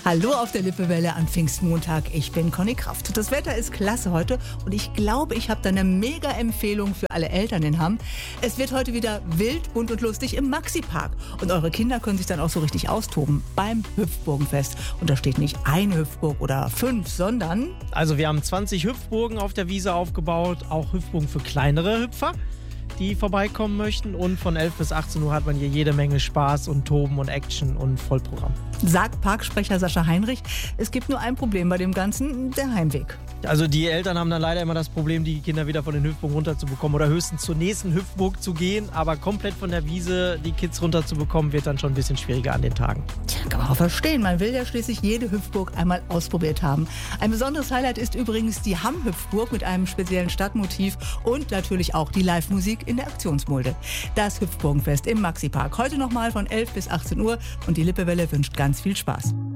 Hallo auf der Lippewelle an Pfingstmontag. Ich bin Conny Kraft. Das Wetter ist klasse heute und ich glaube, ich habe da eine mega Empfehlung für alle Eltern in Hamm. Es wird heute wieder wild, bunt und lustig im Maxi-Park. Und eure Kinder können sich dann auch so richtig austoben beim Hüpfburgenfest. Und da steht nicht eine Hüpfburg oder 5, sondern... Also wir haben 20 Hüpfburgen auf der Wiese aufgebaut, auch Hüpfburgen für kleinere Hüpfer, die vorbeikommen möchten. Und von 11 bis 18 Uhr hat man hier jede Menge Spaß und Toben und Action und Vollprogramm. Sagt Parksprecher Sascha Heinrich, es gibt nur ein Problem bei dem Ganzen, der Heimweg. Also die Eltern haben dann leider immer das Problem, die Kinder wieder von den Hüpfburgen runterzubekommen oder höchstens zur nächsten Hüpfburg zu gehen. Aber komplett von der Wiese die Kids runterzubekommen, wird dann schon ein bisschen schwieriger an den Tagen. Tja, kann man auch verstehen. Man will ja schließlich jede Hüpfburg einmal ausprobiert haben. Ein besonderes Highlight ist übrigens die Hamm-Hüpfburg mit einem speziellen Stadtmotiv und natürlich auch die Live-Musik in der Aktionsmulde. Das Hüpfburgenfest im Maxi-Park. Heute nochmal von 11 bis 18 Uhr und die Lippewelle wünscht ganz viel Spaß.